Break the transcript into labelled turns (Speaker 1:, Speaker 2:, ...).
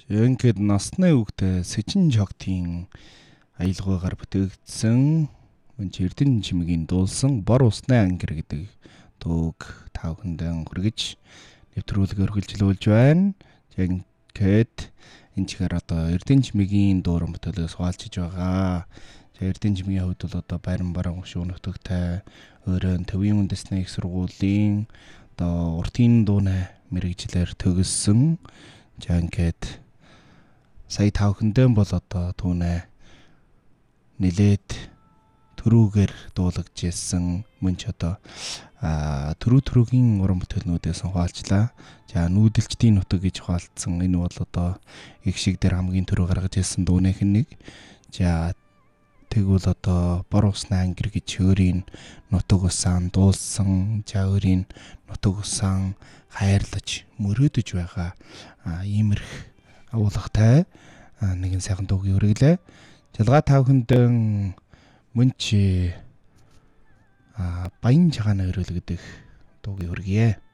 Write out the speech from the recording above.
Speaker 1: Ингээд насны үгтэй Сэжин Чогтын аялгаагаар бүтээгдсэн Эрдэнэ чимгийн дуулсан Бор усны ангир гэдэг дууг та бүхэндээ хүргэж нэвтрүүлгээр хүргэлжлүүлж байна. Тэгээд энэ чихээр одоо Эрдэнэ чимгийн дууран бүтээлээс хуваалцж байгаа. Эрдэнэ чимгийн хувьд бол одоо байран баран гушуун нутагтай өөрөө төвийн үндэсний их сургуулийн одоо уртын дууны мэрэгчлэр төгссөн. Ингээд сая та бүхэндээ бол одоо түүнээ нилээд төрүүгээр дуулагдж ирсэн мөн ч одоо төрүүгийн уран бүтээлнүүдээс хуваалцлаа. За нүүдэлчдийн нутаг гэж хуваалцсан. Энэ бол одоо их шиг дээр хамгийн түрүү гаргаж ирсэн дууных нэг. За тэгвэл одоо Бор усны ангир гэж өөрийн нутаг усаан дуулсан. За өөрийн нутаг усаан хайрлаж мөрөөдөж байгаа иймэрх агуулгатай нэгэн сайхан дуугийн үргэлээ. Жалгаа та бүхэндээ мөн чи баян чагааны өрөөл гэдэг дуугийн үргэе.